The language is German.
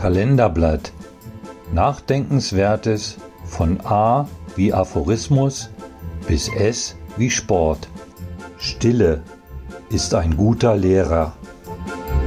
Kalenderblatt. Nachdenkenswertes von A wie Aphorismus bis S wie Sport. Stille ist ein guter Lehrer.